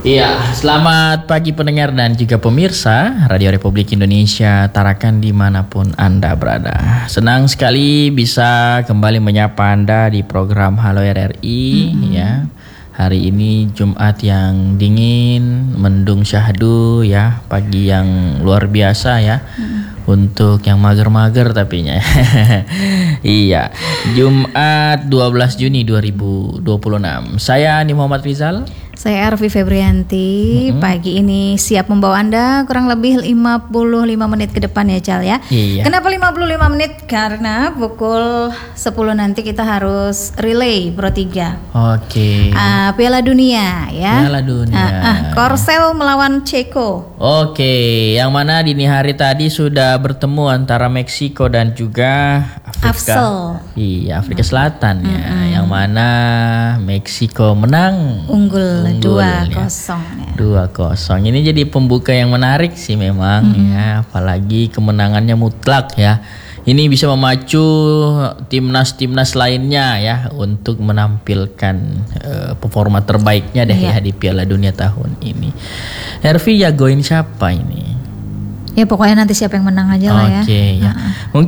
Iya, selamat pagi pendengar dan juga pemirsa Radio Republik Indonesia Tarakan dimanapun Anda berada. Senang sekali bisa kembali menyapa Anda di program Halo RRI ya. Hari ini Jumat yang dingin, mendung syahdu ya, pagi yang luar biasa ya. Untuk yang mager-mager tapinya. Iya, Jumat 12 Juni 2026. Saya Ani Muhammad Rizal. Saya Arfi Febrianti. Pagi ini siap membawa Anda kurang lebih 55 menit ke depan ya Cal ya. Iya. Kenapa 55 menit? Karena pukul 10 nanti kita harus relay Pro 3. Oke. Piala Dunia ya. Piala Dunia. Korsel melawan Ceko. Oke, yang mana dini hari tadi sudah bertemu antara Meksiko dan juga Afsel. Iya, Afrika Selatan ya. Yang mana Meksiko menang. Unggul 2-0 ya. 2-0. Ini jadi pembuka yang menarik sih memang ya, apalagi kemenangannya mutlak ya. Ini bisa memacu timnas-timnas lainnya ya untuk menampilkan performa terbaiknya deh ya di Piala Dunia tahun ini. Hervi jagoin siapa ini? Ya pokoknya nanti siapa yang menang aja lah ya. Oke ya. Mungkin